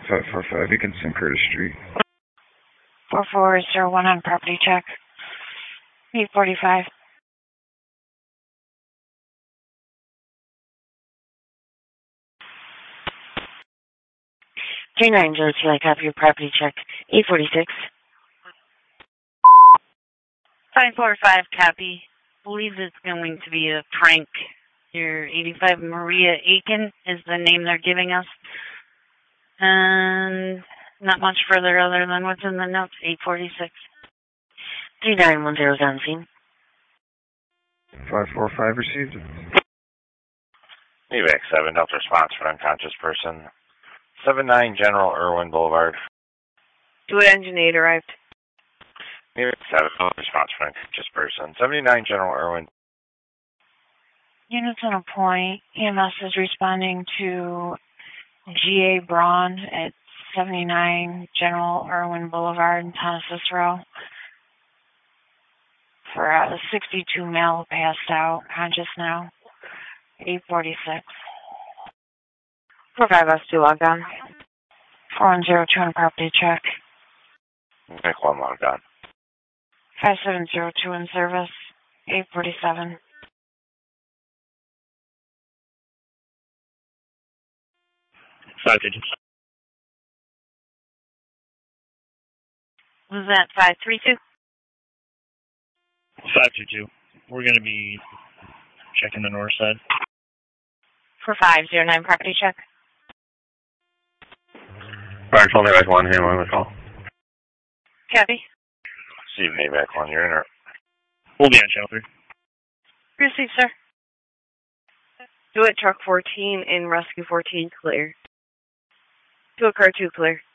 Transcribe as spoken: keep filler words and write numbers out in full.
five four five, Dickinson Curtis Street. four four zero one on property check. eight forty-five. three nine zero two, I copy your property check. eight forty-six. five four five, copy. Believe it's going to be a prank. Your eighty-five Maria Aiken is the name they're giving us. And not much further other than what's in the notes. eight forty-six. three nine one zero is on scene. five four five received. Evac seven, Delta response for an unconscious person. seven nine General Irwin Boulevard. Do it, engine eight arrived. Evac seven, Delta response for an unconscious person. seventy-nine General Irwin. Units on a point. E M S is responding to G A Braun at seventy-nine General Irwin Boulevard in Town of Cicero for a sixty-two male passed out, conscious now. eight forty-six. four five S two logged on. four one zero two on property check. Make one logged on. five seven zero two in service. eight forty-seven. Five digits. Was that five three two? Five two two. We're going to be checking the north side. For five zero nine property check. Fire twelve, Evac one, handling the call. Copy. Steve, Evac one, you're in or... We'll be on channel three. Receive, sir. Do it, truck fourteen in rescue fourteen, clear. Do it, car two, clear.